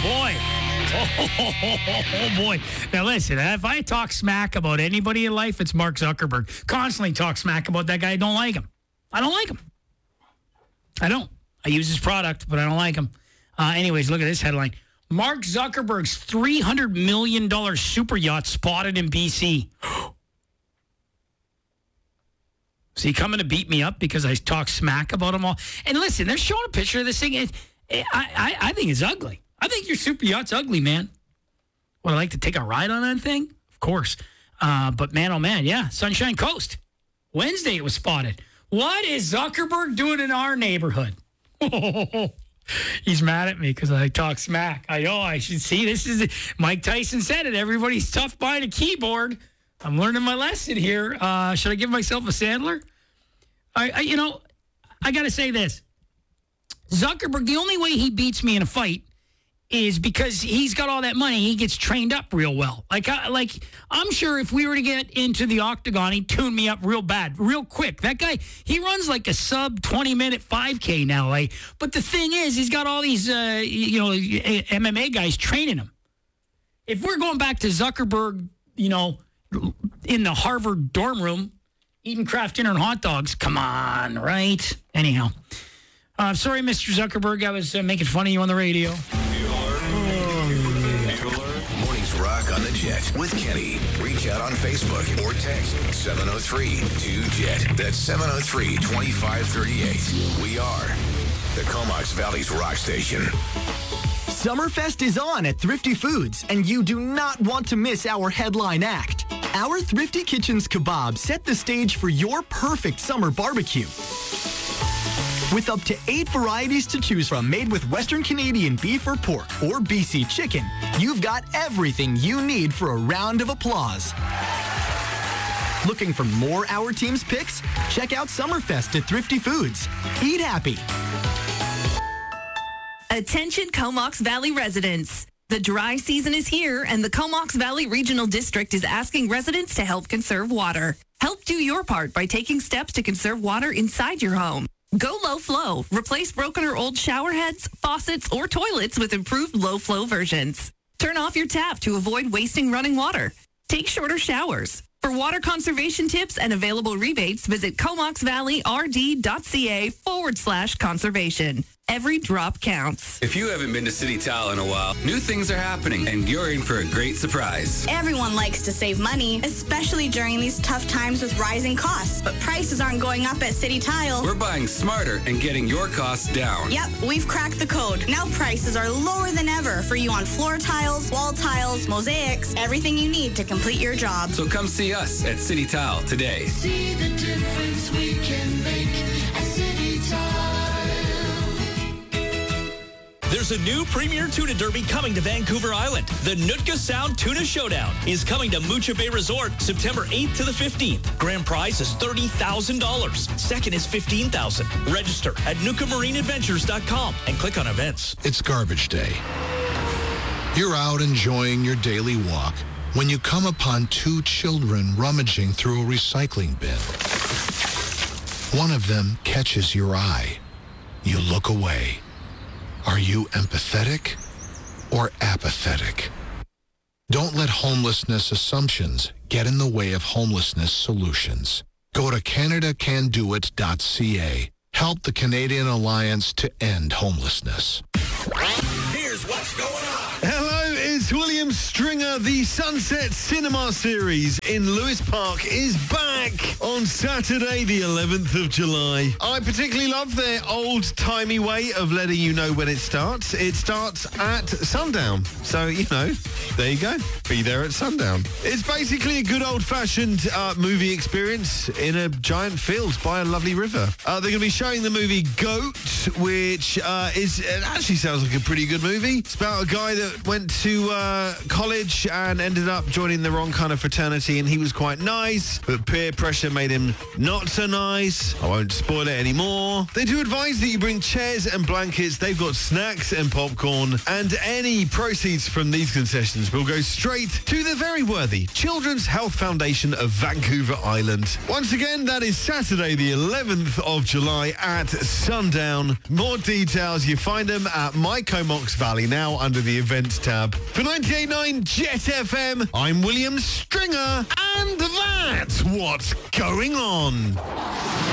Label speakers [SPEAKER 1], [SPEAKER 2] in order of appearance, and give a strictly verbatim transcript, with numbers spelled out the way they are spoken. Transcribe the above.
[SPEAKER 1] boy. Oh, boy. Now, listen, if I talk smack about anybody in life, it's Mark Zuckerberg. Constantly talk smack about that guy. I don't like him. I don't like him. I don't. I use his product, but I don't like him. Uh, anyways, look at this headline. Mark Zuckerberg's three hundred million dollars super yacht spotted in B C. Is he coming to beat me up because I talk smack about him all? And listen, they're showing a picture of this thing. It, it, I, I, I think it's ugly. I think your super yacht's ugly, man. Would I like to take a ride on that thing? Of course. Uh, but man, oh man, yeah, Sunshine Coast. Wednesday it was spotted. What is Zuckerberg doing in our neighborhood? He's mad at me because I talk smack. I know, I should see. This is, Mike Tyson said it. Everybody's tough buying a keyboard. I'm learning my lesson here. Uh, should I give myself a Sandler? I, I you know, I got to say this. Zuckerberg, the only way he beats me in a fight is because he's got all that money. He gets trained up real well. Like, I, like I'm sure if we were to get into the octagon, he'd tune me up real bad, real quick. That guy, he runs like a sub twenty minute five K now. Like, but the thing is, he's got all these, uh, you know, M M A guys training him. If we're going back to Zuckerberg, you know, in the Harvard dorm room, eating Kraft dinner and hot dogs, come on, right? Anyhow, uh, sorry, Mister Zuckerberg, I was uh, making fun of you on the radio.
[SPEAKER 2] Mornings Rock on the Jet with Kenny. Reach out on Facebook or text seven oh three two Jet. That's seven oh three, two five three eight. We are the Comox Valley's rock station.
[SPEAKER 3] Summerfest is on at Thrifty Foods, and you do not want to miss our headline act. Our Thrifty Kitchens kebab set the stage for your perfect summer barbecue. With up to eight varieties to choose from made with Western Canadian beef or pork or B C chicken, you've got everything you need for a round of applause. Looking for more Our Team's picks? Check out Summerfest at Thrifty Foods. Eat happy.
[SPEAKER 4] Attention Comox Valley residents. The dry season is here, and the Comox Valley Regional District is asking residents to help conserve water. Help do your part by taking steps to conserve water inside your home. Go low flow. Replace broken or old shower heads, faucets, or toilets with improved low flow versions. Turn off your tap to avoid wasting running water. Take shorter showers. For water conservation tips and available rebates, visit comoxvalley.rd.ca forward slash conservation. Every drop counts.
[SPEAKER 5] If you haven't been to City Tile in a while, new things are happening, and you're in for a great surprise.
[SPEAKER 6] Everyone likes to save money, especially during these tough times with rising costs. But prices aren't going up at City Tile.
[SPEAKER 5] We're buying smarter and getting your costs down.
[SPEAKER 6] Yep, we've cracked the code. Now prices are lower than ever for you on floor tiles, wall tiles, mosaics, everything you need to complete your job.
[SPEAKER 5] So come see us at City Tile today.
[SPEAKER 7] See the difference we can make at City Tile.
[SPEAKER 8] There's a new Premier Tuna Derby coming to Vancouver Island. The Nootka Sound Tuna Showdown is coming to Mucha Bay Resort September eighth to the fifteenth. Grand prize is thirty thousand dollars. Second is fifteen thousand dollars. Register at Nootka Marine Adventures dot com and click on events.
[SPEAKER 9] It's garbage day. You're out enjoying your daily walk when you come upon two children rummaging through a recycling bin. One of them catches your eye. You look away. Are you empathetic or apathetic? Don't let homelessness assumptions get in the way of homelessness solutions. Go to Canada Can Do It dot C A. Help the Canadian Alliance to end homelessness.
[SPEAKER 2] Here's what's going on.
[SPEAKER 10] Hello, it's William Stringer. The Sunset Cinema series in Lewis Park is back on Saturday, the eleventh of July. I particularly love their old-timey way of letting you know when it starts. It starts at sundown. So, you know, there you go. Be there at sundown. It's basically a good old-fashioned uh, movie experience in a giant field by a lovely river. Uh, they're going to be showing the movie Goat, which uh, is it actually sounds like a pretty good movie. It's about a guy that went to uh, college and ended up joining the wrong kind of fraternity, and he was quite nice, but peer pressure made him not so nice. I won't spoil it anymore. They do advise that you bring chairs and blankets. They've got snacks and popcorn, and any proceeds from these concessions will go straight to the very worthy Children's Health Foundation of Vancouver Island. Once again, that is Saturday the eleventh of July at sundown. More details, you find them at My Comox Valley now under the events tab. For ninety-eight point nine Jet F M, I'm William Stringer, and that's what's going on.